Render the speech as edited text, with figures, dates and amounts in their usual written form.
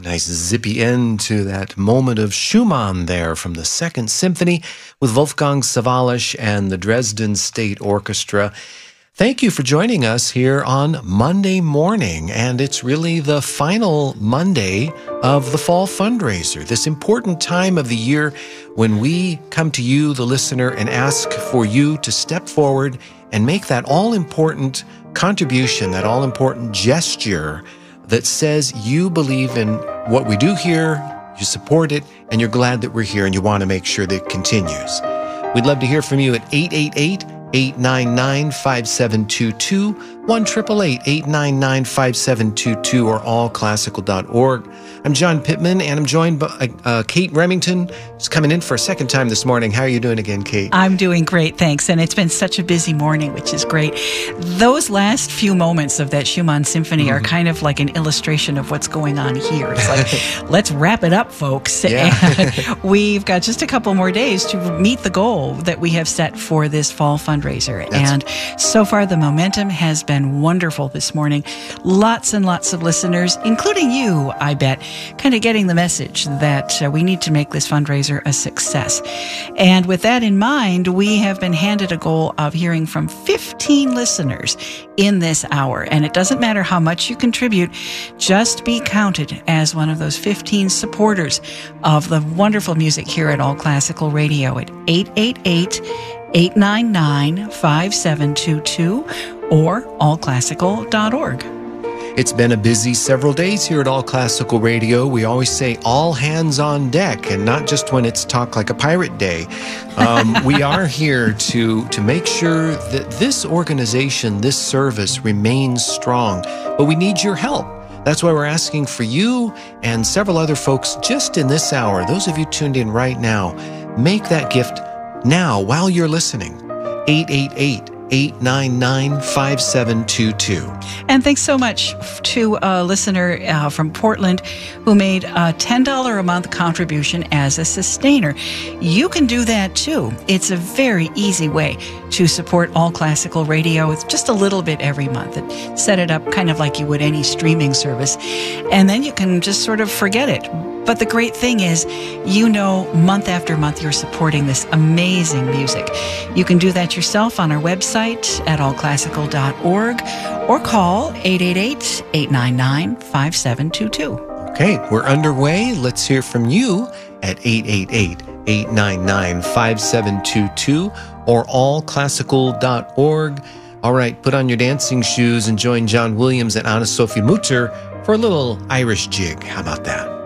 Nice zippy end to that moment of Schumann there from the Second Symphony with Wolfgang Sawallisch and the Dresden State Orchestra. Thank you for joining us here on Monday morning, and it's really the final Monday of the Fall Fundraiser, this important time of the year when we come to you, the listener, and ask for you to step forward and make that all-important contribution, that all-important gesture that says you believe in what we do here, you support it, and you're glad that we're here and you want to make sure that it continues. We'd love to hear from you at 888-899-5722, 1-888-899-5722, or allclassical.org. I'm John Pittman, and I'm joined by Kate Remington, who's coming in for a second time this morning. How are you doing again, Kate? I'm doing great, thanks. And it's been such a busy morning, which is great. Those last few moments of that Schumann Symphony are kind of like an illustration of what's going on here. It's like, let's wrap it up, folks. Yeah. And we've got just a couple more days to meet the goal that we have set for this fall fundraiser. And so far, the momentum has been wonderful this morning. Lots and lots of listeners, including you, I bet, kind of getting the message that we need to make this fundraiser a success. And with that in mind, we have been handed a goal of hearing from 15 listeners in this hour. And it doesn't matter how much you contribute, just be counted as one of those 15 supporters of the wonderful music here at All Classical Radio at 888-899-5722 or allclassical.org. It's been a busy several days here at All Classical Radio. We always say all hands on deck, and not just when it's Talk Like a Pirate Day. We are here to make sure that this organization, this service remains strong, but we need your help. That's why we're asking for you and several other folks just in this hour, those of you tuned in right now, make that gift now while you're listening. 888-899-5722. And thanks so much to a listener from Portland who made a $10 a month contribution as a sustainer. You can do that too. It's a very easy way to support All Classical Radio. It's just a little bit every month. Set it up kind of like you would any streaming service. And then you can just sort of forget it. But the great thing is, month after month, you're supporting this amazing music. You can do that yourself on our website at allclassical.org or call 888-899-5722. Okay, we're underway. Let's hear from you at 888-899-5722 or allclassical.org. All right, put on your dancing shoes and join John Williams and Anna Sophie Mutter for a little Irish jig. How about that?